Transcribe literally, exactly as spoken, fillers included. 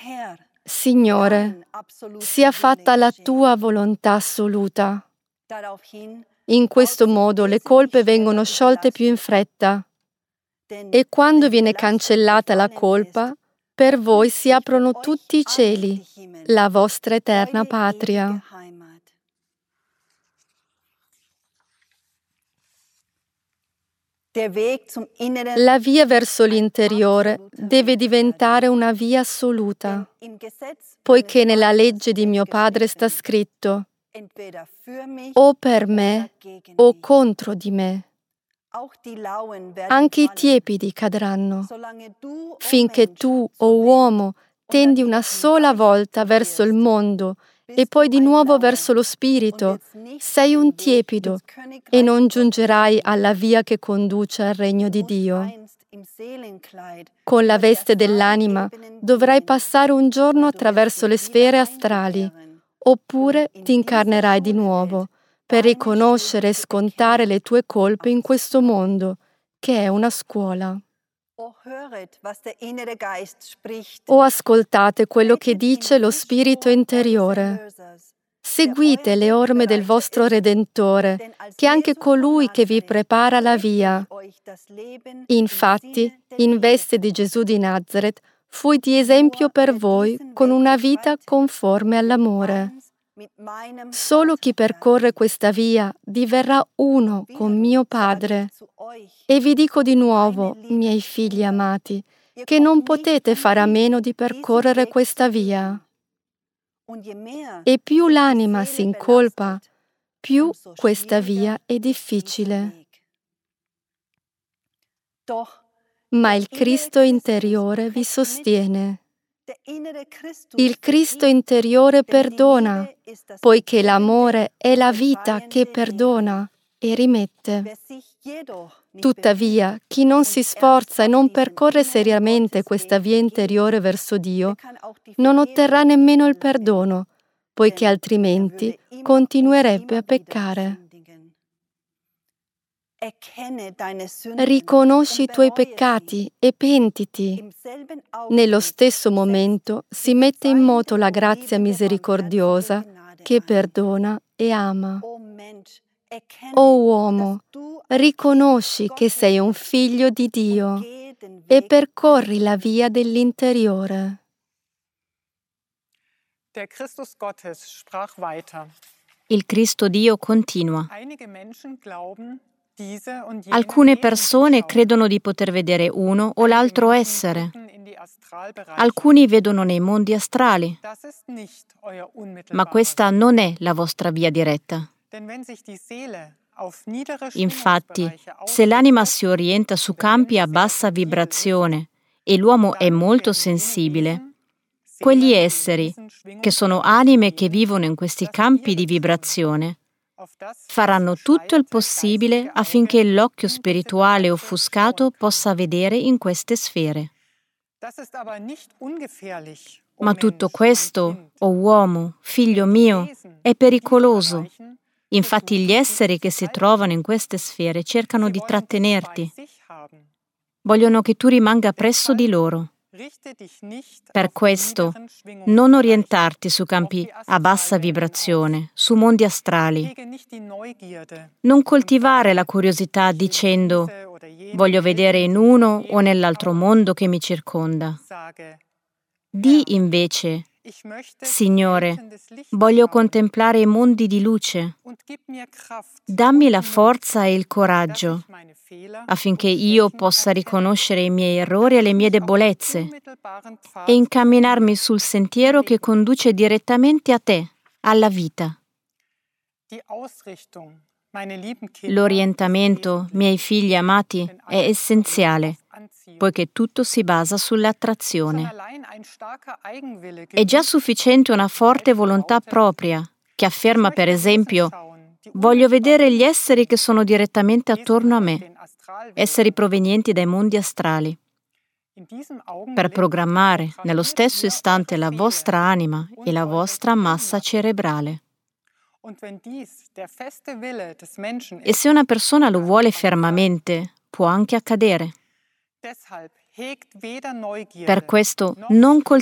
Signore, sia fatta la tua volontà assoluta. In questo modo le colpe vengono sciolte più in fretta. E quando viene cancellata la colpa, per voi si aprono tutti i cieli, la vostra eterna patria. La via verso l'interiore deve diventare una via assoluta, poiché nella legge di mio Padre sta scritto: o per me o contro di me. Anche i tiepidi cadranno, finché tu, o uomo, tendi una sola volta verso il mondo e poi di nuovo verso lo spirito. Sei un tiepido e non giungerai alla via che conduce al regno di Dio. Con la veste dell'anima dovrai passare un giorno attraverso le sfere astrali, oppure ti incarnerai di nuovo per riconoscere e scontare le tue colpe in questo mondo, che è una scuola. O ascoltate quello che dice lo Spirito interiore. Seguite le orme del vostro Redentore, che è anche colui che vi prepara la via. Infatti, in veste di Gesù di Nazaret, fui di esempio per voi con una vita conforme all'amore. Solo chi percorre questa via diverrà uno con mio Padre. E vi dico di nuovo, miei figli amati, che non potete fare a meno di percorrere questa via. E più l'anima si incolpa, più questa via è difficile. Ma il Cristo interiore vi sostiene. Il Cristo interiore perdona, poiché l'amore è la vita che perdona e rimette. Tuttavia, chi non si sforza e non percorre seriamente questa via interiore verso Dio, non otterrà nemmeno il perdono, poiché altrimenti continuerebbe a peccare. Riconosci i tuoi peccati e pentiti. Nello stesso momento si mette in moto la grazia misericordiosa che perdona e ama. O uomo, riconosci che sei un figlio di Dio e percorri la via dell'interiore. Il Cristo Dio continua. Alcune persone credono di poter vedere uno o l'altro essere. Alcuni vedono nei mondi astrali, ma questa non è la vostra via diretta. Infatti, se l'anima si orienta su campi a bassa vibrazione e l'uomo è molto sensibile, quegli esseri, che sono anime che vivono in questi campi di vibrazione, faranno tutto il possibile affinché l'occhio spirituale offuscato possa vedere in queste sfere. Ma tutto questo, o uomo, figlio mio, è pericoloso. Infatti gli esseri che si trovano in queste sfere cercano di trattenerti. Vogliono che tu rimanga presso di loro. Per questo, non orientarti su campi a bassa vibrazione, su mondi astrali. Non coltivare la curiosità dicendo: voglio vedere in uno o nell'altro mondo che mi circonda. Di invece: Signore, voglio contemplare i mondi di luce. Dammi la forza e il coraggio affinché io possa riconoscere i miei errori e le mie debolezze e incamminarmi sul sentiero che conduce direttamente a te, alla vita. L'orientamento, miei figli amati, è essenziale, poiché tutto si basa sull'attrazione. È già sufficiente una forte volontà propria, che afferma per esempio: voglio vedere gli esseri che sono direttamente attorno a me, esseri provenienti dai mondi astrali, per programmare nello stesso istante la vostra anima e la vostra massa cerebrale. E se una persona lo vuole fermamente, può anche accadere. Per questo non coltivare